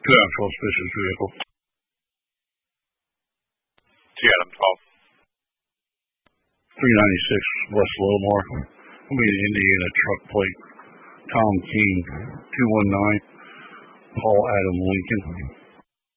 212 suspicious vehicle. Adam 12. 396 West Lowmore. Will be an Indiana truck plate. Tom King, 219. Paul Adam Lincoln.